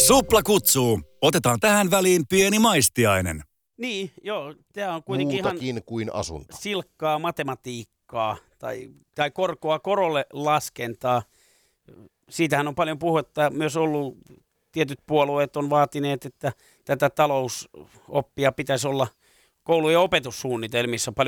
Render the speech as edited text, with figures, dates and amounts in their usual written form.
Supla kutsuu. Otetaan tähän väliin pieni maistiainen. Niin, joo. Tämä on kuitenkin Muutakin ihan kuin asunto. silkkaa matematiikkaa tai korkoa korolle laskentaa. Siitähän on paljon puhetta myös ollut. Tietyt puolueet on vaatineet, että tätä talousoppia pitäisi olla koulujen opetussuunnitelmissa paljon